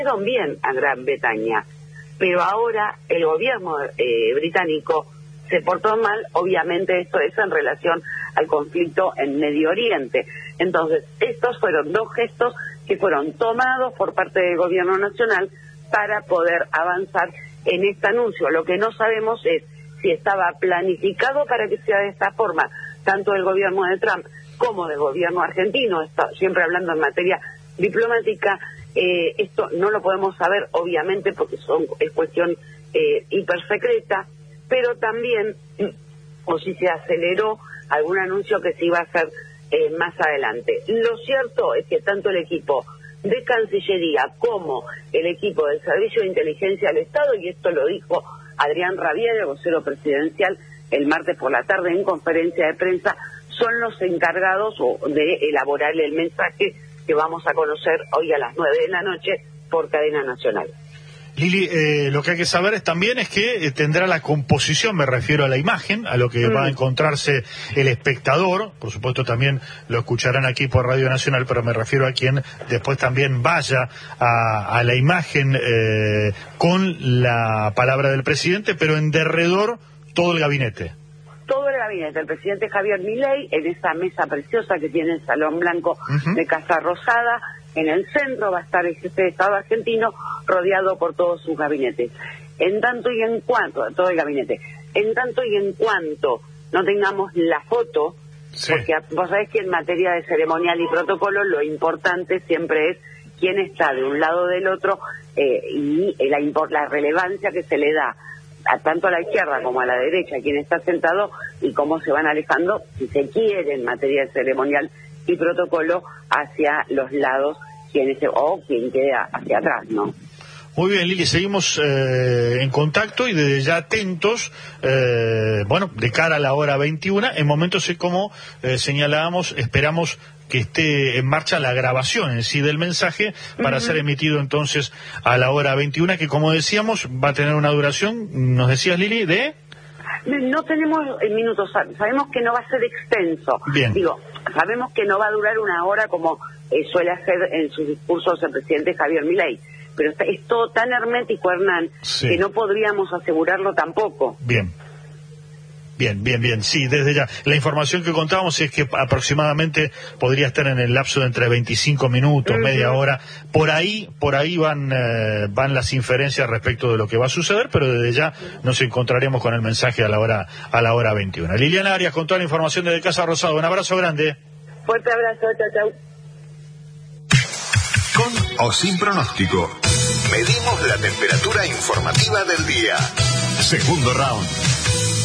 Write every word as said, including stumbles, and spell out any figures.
hicieron bien a Gran Bretaña, pero ahora el gobierno eh, británico se portó mal. Obviamente esto es en relación al conflicto en Medio Oriente. Entonces, estos fueron dos gestos que fueron tomados por parte del gobierno nacional para poder avanzar en este anuncio. Lo que no sabemos es si estaba planificado para que sea de esta forma, tanto del gobierno de Trump como del gobierno argentino. Está siempre hablando en materia diplomática. Eh, esto no lo podemos saber, obviamente, porque son, es cuestión eh, hipersecreta, pero también, o si se aceleró algún anuncio que se iba a hacer eh, más adelante. Lo cierto es que tanto el equipo de Cancillería como el equipo del Servicio de Inteligencia del Estado, y esto lo dijo Adrián Rabier, vocero presidencial, el martes por la tarde en conferencia de prensa, son los encargados de elaborar el mensaje que vamos a conocer hoy a las nueve de la noche por cadena nacional. Lili, eh, lo que hay que saber es, también es que eh, tendrá la composición, me refiero a la imagen, a lo que mm. va a encontrarse el espectador. Por supuesto también lo escucharán aquí por Radio Nacional, pero me refiero a quien después también vaya a, a la imagen eh, con la palabra del presidente, pero en derredor todo el gabinete. Todo el gabinete, el presidente Javier Milei, en esa mesa preciosa que tiene el Salón Blanco uh-huh. de Casa Rosada. En el centro va a estar el jefe de Estado argentino, rodeado por todos sus gabinetes. En tanto y en cuanto, todo el gabinete, en tanto y en cuanto no tengamos la foto, sí. porque vos sabés que en materia de ceremonial y protocolo lo importante siempre es quién está de un lado o del otro eh, y la, la relevancia que se le da a tanto a la izquierda como a la derecha, quien está sentado y cómo se van alejando, si se quiere, en materia de ceremonial y protocolo, hacia los lados quienes o quien quede hacia atrás, ¿no? Muy bien, Lili, seguimos eh, en contacto y desde ya atentos, eh, bueno, de cara a la hora veintiuna, en momentos como eh, señalábamos, esperamos que esté en marcha la grabación en sí del mensaje para uh-huh. ser emitido entonces a la hora veintiuna, que como decíamos va a tener una duración, nos decías, Lili, de... No tenemos minutos, sabemos que no va a ser extenso. Bien. Digo, sabemos que no va a durar una hora como eh, suele hacer en sus discursos el presidente Javier Milei, pero es todo tan hermético, Hernán, sí. que no podríamos asegurarlo tampoco. Bien. Bien, bien, bien, sí, desde ya. La información que contábamos es que aproximadamente podría estar en el lapso de entre veinticinco minutos, uh-huh. media hora. Por ahí, por ahí van eh, van las inferencias respecto de lo que va a suceder, pero desde ya nos encontraremos con el mensaje a la hora a la hora veintiuna. Liliana Arias con toda la información desde Casa Rosada. Un abrazo grande. Fuerte abrazo, chau, chau. Con o sin pronóstico, medimos la temperatura informativa del día. Segundo round.